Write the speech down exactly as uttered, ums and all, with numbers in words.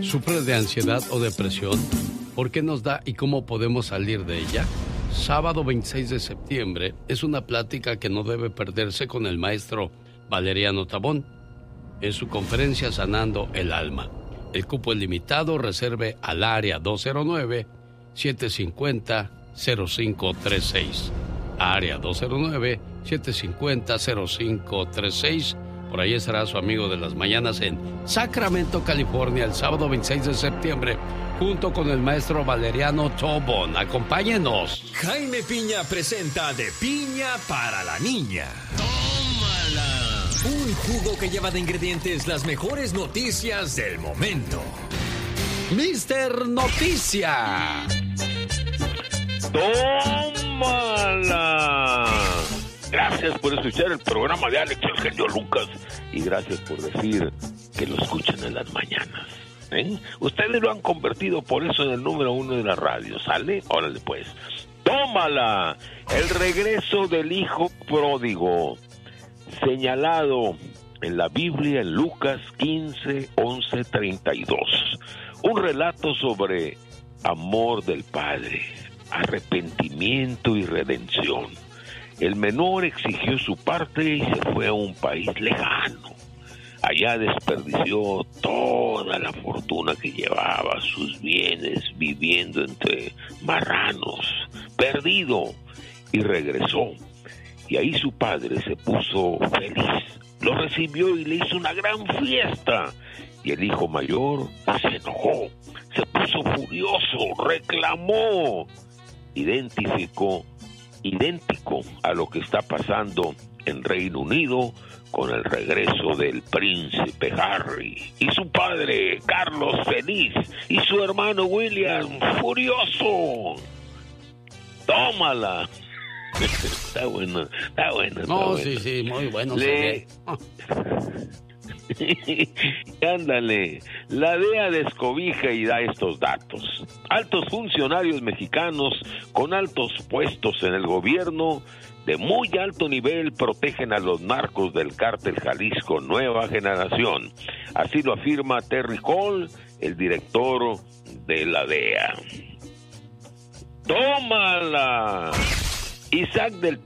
¿Sufre de ansiedad o depresión? ¿Por qué nos da y cómo podemos salir de ella? Sábado veintiséis de septiembre es una plática que no debe perderse con el maestro Valeriano Tabón en su conferencia Sanando el Alma. El cupo es limitado, reserve al área dos cero nueve, siete cinco cero, cero cinco tres seis. Área dos cero nueve, siete cinco cero, cero cinco tres seis. Por ahí estará su amigo de las mañanas en Sacramento, California, el sábado veintiséis de septiembre, junto con el maestro Valeriano Tobón. Acompáñenos. Jaime Piña presenta De Piña para la Niña. ¡Tómala! Un jugo que lleva de ingredientes las mejores noticias del momento. Mister Noticia. ¡Tómala! Gracias por escuchar el programa de Alex El Genio Lucas y gracias por decir que lo escuchan en las mañanas. ¿Eh? Ustedes lo han convertido por eso en el número uno de la radio, ¿sale? Órale pues. ¡Tómala! El regreso del hijo pródigo, señalado en la Biblia en Lucas quince, once, treinta y dos. Un relato sobre amor del Padre, arrepentimiento y redención. El menor exigió su parte y se fue a un país lejano. Allá desperdició toda la fortuna que llevaba, sus bienes, viviendo entre marranos, perdido, y regresó. Y ahí su padre se puso feliz, lo recibió y le hizo una gran fiesta. Y el hijo mayor se enojó, se puso furioso, reclamó, identificó idéntico a lo que está pasando en Reino Unido con el regreso del príncipe Harry y su padre Carlos feliz y su hermano William furioso. Tómala. Está bueno, está bueno. Está no, bueno. sí, sí, muy bueno. Le... Ándale, la D E A descobija y da estos datos. Altos funcionarios mexicanos con altos puestos en el gobierno de muy alto nivel protegen a los narcos del cártel Jalisco Nueva Generación. Así lo afirma Terry Hall, el director de la D E A. ¡Tómala! Isaac del